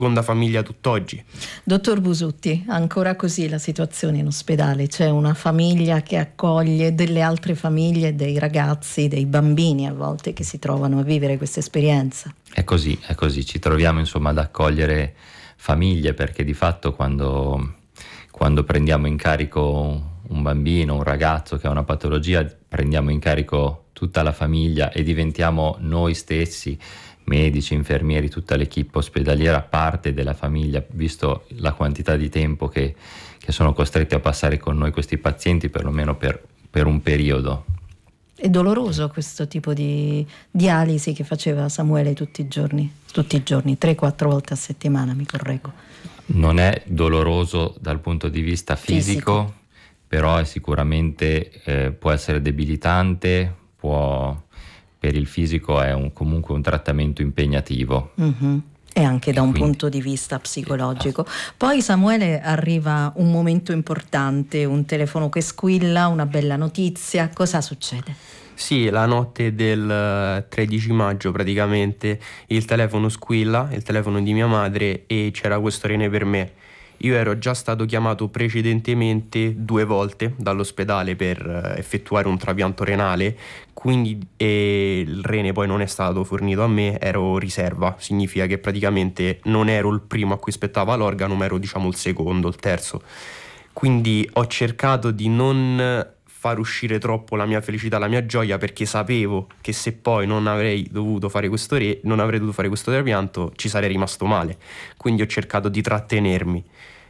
seconda famiglia tutt'oggi. Dottor Busutti, ancora così la situazione in ospedale? C'è una famiglia che accoglie delle altre famiglie, dei ragazzi, dei bambini a volte che si trovano a vivere questa esperienza? È così, ci troviamo insomma ad accogliere famiglie, perché di fatto quando prendiamo in carico un bambino, un ragazzo che ha una patologia, prendiamo in carico tutta la famiglia e diventiamo noi stessi, medici, infermieri, tutta l'equipe ospedaliera, parte della famiglia, visto la quantità di tempo che sono costretti a passare con noi questi pazienti, perlomeno per un periodo. È doloroso questo tipo di dialisi che faceva Samuele tutti i giorni, 3-4 volte a settimana, mi correggo. Non è doloroso dal punto di vista fisico. Però è sicuramente può essere debilitante, per il fisico è comunque un trattamento impegnativo. Mm-hmm. E anche da un punto di vista psicologico. Poi Samuele arriva un momento importante, un telefono che squilla, una bella notizia. Cosa succede? Sì, la notte del 13 maggio praticamente il telefono squilla, il telefono di mia madre, e c'era questo rene per me. Io ero già stato chiamato precedentemente 2 volte dall'ospedale per effettuare un trapianto renale, quindi il rene poi non è stato fornito a me, ero riserva, significa che praticamente non ero il primo a cui spettava l'organo, ma ero diciamo il secondo, il terzo. Quindi ho cercato di non far uscire troppo la mia felicità, la mia gioia, perché sapevo che se poi non avrei dovuto fare questo trapianto ci sarei rimasto male, quindi ho cercato di trattenermi.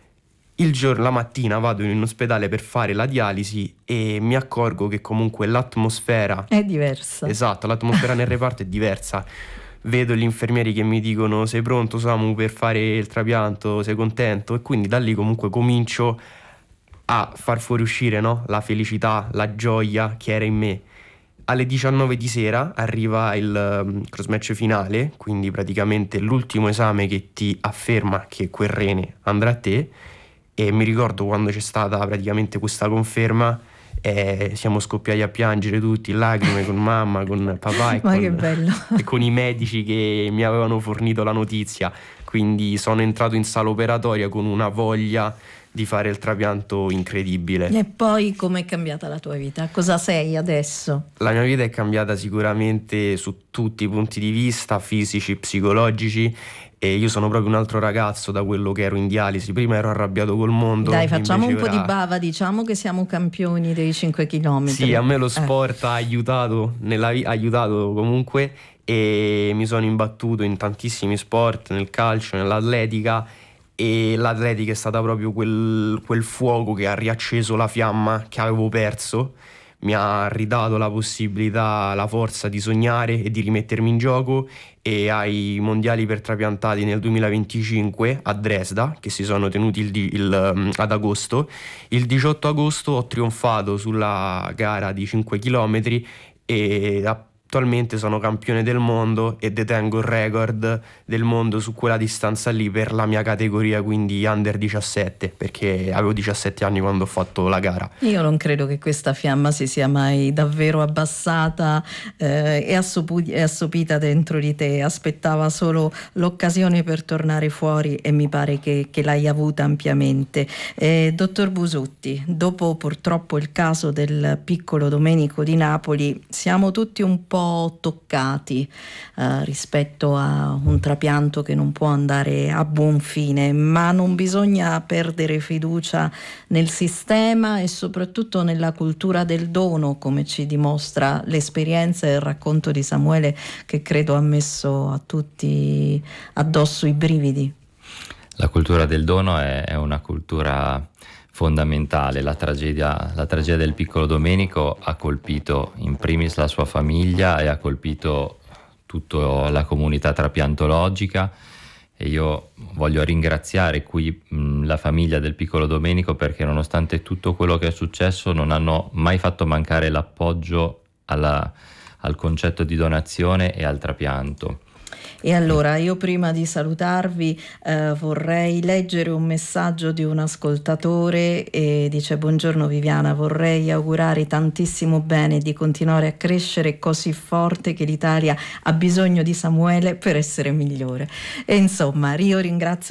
La mattina vado in ospedale per fare la dialisi e mi accorgo che comunque l'atmosfera è diversa. Esatto, l'atmosfera nel reparto è diversa. Vedo gli infermieri che mi dicono: sei pronto Samu per fare il trapianto, sei contento? E quindi da lì comunque comincio a far fuoriuscire, no? La felicità, la gioia che era in me. Alle 19 di sera arriva il cross-match finale, quindi praticamente l'ultimo esame che ti afferma che quel rene andrà a te. E mi ricordo quando c'è stata praticamente questa conferma, siamo scoppiati a piangere tutti, lacrime, con mamma, con papà che bello. E con i medici che mi avevano fornito la notizia. Quindi sono entrato in sala operatoria con una voglia di fare il trapianto incredibile. E poi com'è cambiata la tua vita? Cosa sei adesso? La mia vita è cambiata sicuramente su tutti i punti di vista, fisici, psicologici, e io sono proprio un altro ragazzo da quello che ero in dialisi. Prima ero arrabbiato col mondo. Dai, facciamo un po' di bava, diciamo che siamo campioni dei 5 chilometri. Sì, a me lo sport ha aiutato, ha aiutato comunque, e mi sono imbattuto in tantissimi sport, nel calcio, nell'atletica, e l'atletica è stata proprio quel fuoco che ha riacceso la fiamma che avevo perso. Mi ha ridato la possibilità, la forza di sognare e di rimettermi in gioco, e ai mondiali per trapiantati nel 2025 a Dresda, che si sono tenuti ad agosto, il 18 agosto ho trionfato sulla gara di 5 km e attualmente sono campione del mondo e detengo il record del mondo su quella distanza lì per la mia categoria, quindi under 17, perché avevo 17 anni quando ho fatto la gara. Io non credo che questa fiamma si sia mai davvero abbassata e assopita dentro di te. Aspettava solo l'occasione per tornare fuori, e mi pare che l'hai avuta ampiamente. Dottor Busutti, dopo purtroppo il caso del piccolo Domenico di Napoli, siamo tutti un po' toccati rispetto a un trapianto che non può andare a buon fine, ma non bisogna perdere fiducia nel sistema e soprattutto nella cultura del dono, come ci dimostra l'esperienza e il racconto di Samuele, che credo ha messo a tutti addosso i brividi. La cultura del dono è una cultura fondamentale. La tragedia del piccolo Domenico ha colpito in primis la sua famiglia e ha colpito tutta la comunità trapiantologica, e io voglio ringraziare qui la famiglia del piccolo Domenico, perché nonostante tutto quello che è successo non hanno mai fatto mancare l'appoggio al concetto di donazione e al trapianto. E allora io prima di salutarvi vorrei leggere un messaggio di un ascoltatore e dice: buongiorno Viviana, vorrei augurare tantissimo bene di continuare a crescere così forte che l'Italia ha bisogno di Samuele per essere migliore. E insomma io ringrazio